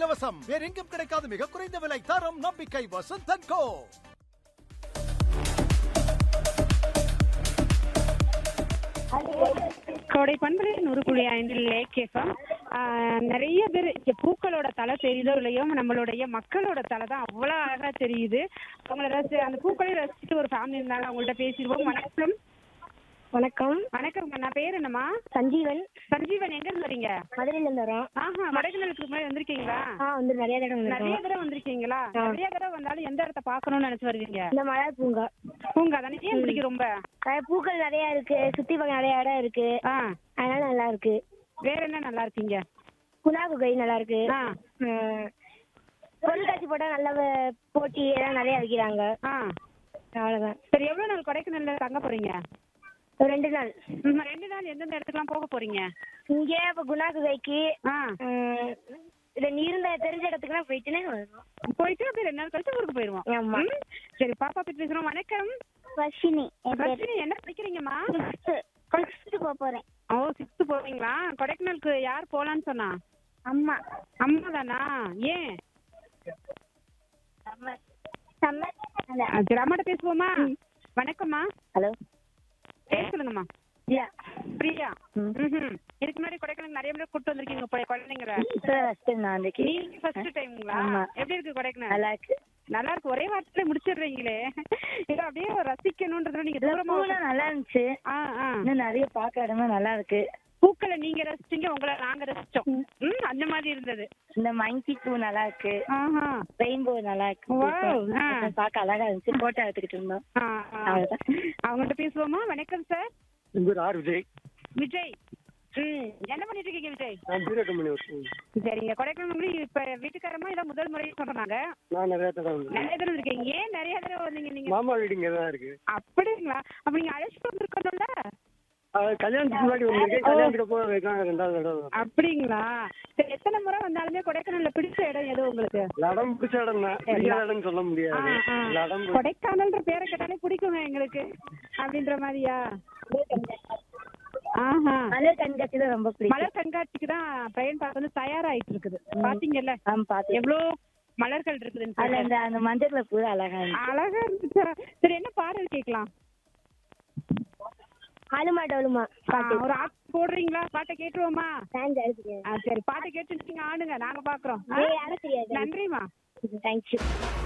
இலவசம். வேற எங்கும் கிடைக்காத மிக குறைந்த விலை, தரம் நம்பிக்கை வசந்த் கோ. கோடை பண்பலை 100.5 லேக் எஃப்எம். நிறைய பேர் பூக்களோட தலை தெரியுதோ இல்லையோ, நம்மளுடைய மக்களோட தலை தான் அவ்வளோ அழகா தெரியுது. அவங்கள அந்த பூக்களை ரசிச்சுட்டு ஒரு ஃபேமிலி இருந்தாலும் அவங்கள்ட்ட பேசிடுவோம். வணக்கம். வணக்கம். வணக்கம். நான் பேர் என்னம்மா? சஞ்சீவன். சஞ்சீவன், எங்க இருந்து வரீங்க? மதுரையில இருந்து வரோம். ஆஹா, கொடைக்கானலுக்கு முன்னாடி வந்திருக்கீங்களா? வந்து நிறைய தடவை நிறைய தடவை வந்திருக்கீங்களா? நிறைய தடவை வந்தாலும் எந்த இடத்த பாக்கணும்னு நினைச்சு வருவீங்க? இந்த மலர் பூங்கா. பூங்கா தானே? ஏன் பிடிக்கும் ரொம்ப? பூக்கள் நிறைய இருக்கு, சுத்தி பார்க்க நிறைய இடம் இருக்கு, அதனால நல்லா இருக்கு. வேற என்ன நல்லா இருக்கீங்க? குணா குகை நல்லா இருக்கு. பொருட்காட்சி போட்டா நல்ல போட்டி எல்லாம் நிறைய வைக்கிறாங்க. அவ்வளவுதான். சரி, எவ்வளவு நாள் கொடைக்கானல்ல தங்க போறீங்க? 2 நாள். 2 நாள் எந்தெந்த இடத்துக்குலாம் போக போறீங்க? இங்கே இப்ப குணா குகைக்கு இருந்த தெரிஞ்ச இடத்துக்குலாம் போயிட்டுனே வருவோம். போயிட்டு அப்படியே 2 நாள் கழிச்சு ஊருக்கு போயிருவோம். ஆமா. சரி, பாப்பா கிட்ட பேசுறோம். வணக்கம். வர்ஷினி. வர்ஷினி, என்ன படிக்கிறீங்கம்மா? 6th போக போறேன். ஓ, 6th போவீங்களா? கொடைக்கானலுக்கு யார் போலான்னு சொன்னா? அம்மா. அம்மா தானா? ஏன்? சரி, அம்மாட்ட பேசுவோமா? வணக்கம்மா. ஹலோ, பேர் சொல்லுங்கம்மா. பிரியா. பிரியா. இதுக்கு முன்னாடி கொடைக்கானல் நிறைய பேர் கூட்டு வந்திருக்கீங்க குழந்தைங்கள? நீங்க ஃபர்ஸ்ட் டைம்ங்களா? எப்படி இருக்கு கொடைக்கானல்? நல்லா இருக்கு. நல்லா இருக்கு. ஒரே வாரத்துல முடிச்சிடுறீங்களே. ஏதோ அப்படியே ரசிக்கணும்ன்றது. நீங்க தூரமா நல்லா இருந்துச்சு. இன்னும் நிறைய பார்க்க இடமா நல்லா இருக்கு. பூக்களை நீங்க ரசிச்சீங்க, உங்களை நாங்க ரசிச்சோம். அந்த மாதிரி இருந்தது. இந்த மங்கி பூ நல்லா இருக்கு, ரெயின்போ நல்லா இருக்கு, பார்க்க அழகா இருந்துச்சு. போட்டோ எடுத்துக்கிட்டு இருந்தோம். அவங்கள்ட்ட பேசுவோமா? வணக்கம் சார். விஜய். விஜய், என்ன பண்ணிட்டு இருக்கீங்க விஜய்? சரிங்க. கொடைக்கானல் இப்ப வீட்டுக்காரமா இதான் முதல் முறை சொல்றாங்க. நான் நிறைய தடவை இருக்கீங்க. ஏன் நிறைய தடவை வந்தீங்க நீங்க? மாமா வீடு இங்க தான் இருக்கு. அப்படிங்களா? அப்ப நீங்க அழைச்சிட்டு வந்திருக்கணும்ல? கல்யாணத்துக்கு முன்னாடி வந்திருக்கேன். கல்யாணத்துக்கு அப்புறம் 2வது தடவை. அப்படிங்களா? சரி, எத்தனை முறை வந்தாலுமே கொடைக்கானல்ல பிடிச்ச இடம் எது உங்களுக்கு? இடம் பிடிச்ச இடம் தான், இடம்னு சொல்ல முடியாது. கொடைக்கானல்ன்ற பேரை கேட்டாலே பிடிக்குங்க எங்களுக்கு அப்படின்ற மாதிரியா? மலர் கண்காட்சி தான் ரொம்ப பிடிக்கும். மலர் கண்காட்சிக்கு தான் பையன் பார்க்க வந்து தயாராயிட்டு இருக்குது. பாத்தீங்கல்ல எவ்வளவு மலர்கள் இருக்குதுன்னு. அந்த மஞ்சள் பூ அழகா இருந்துச்சா? சரி, என்ன பாடல் கேட்கலாம்? ஆளுமா டோலுமா ஒரு ஆட் போடுறீங்களா? பாட்டை கேட்டுருவோமா? சரி, பாட்டை கேட்டு நீங்க ஆடுங்க, நாங்க பாக்குறோம். தெரியாது. நன்றிமா. தேங்க்யூ.